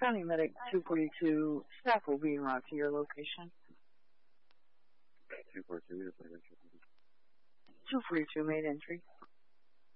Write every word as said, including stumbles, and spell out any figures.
County Medic two forty-two, staff will be en route to your location. two forty-two, two forty-two made entry.